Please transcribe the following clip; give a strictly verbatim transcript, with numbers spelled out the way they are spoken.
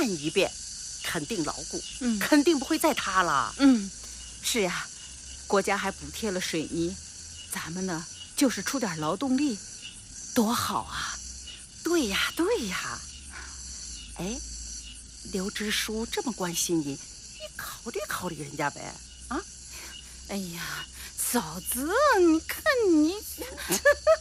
看一遍，肯定牢固， 嗯， 肯定不会再塌了。 嗯，是呀，国家还补贴了水泥，咱们呢就是出点劳动力，多好啊！ 对呀，对呀。哎，刘支书这么关心你，你考虑考虑人家呗。啊？ 哎呀，嫂子，你看你。